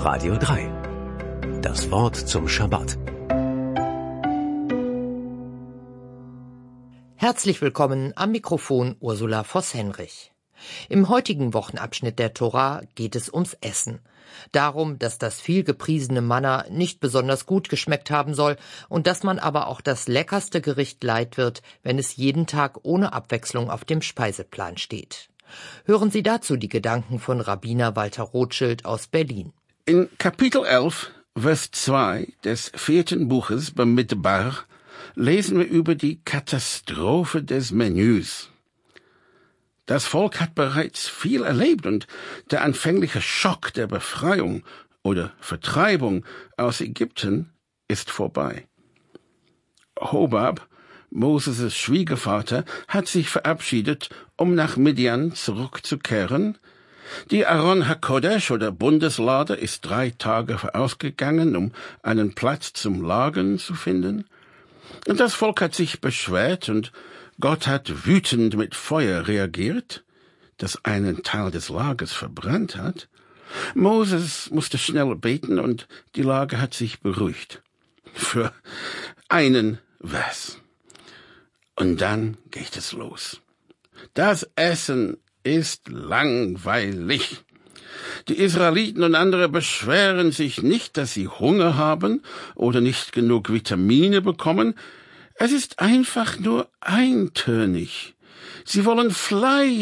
Radio 3. Das Wort zum Schabbat. Herzlich willkommen am Mikrofon Ursula Voss-Henrich. Im heutigen Wochenabschnitt der Tora geht es ums Essen. Darum, dass das viel gepriesene Manna nicht besonders gut geschmeckt haben soll und dass man aber auch das leckerste Gericht leid wird, wenn es jeden Tag ohne Abwechslung auf dem Speiseplan steht. Hören Sie dazu die Gedanken von Rabbiner Walter Rothschild aus Berlin. In Kapitel 11, Vers 2 des 4. Buches Bamidbar lesen wir über die Katastrophe des Menüs. Das Volk hat bereits viel erlebt und der anfängliche Schock der Befreiung oder Vertreibung aus Ägypten ist vorbei. Hobab, Moses' Schwiegervater, hat sich verabschiedet, um nach Midian zurückzukehren. Die Aron HaKodesh oder Bundeslade ist 3 Tage vorausgegangen, um einen Platz zum Lagern zu finden. Und das Volk hat sich beschwert und Gott hat wütend mit Feuer reagiert, das einen Teil des Lagers verbrannt hat. Moses musste schnell beten und die Lage hat sich beruhigt. Für einen Vers. Und dann geht es los. Das Essen ist langweilig. Die Israeliten und andere beschweren sich nicht, dass sie Hunger haben oder nicht genug Vitamine bekommen. Es ist einfach nur eintönig. Sie wollen Fleisch.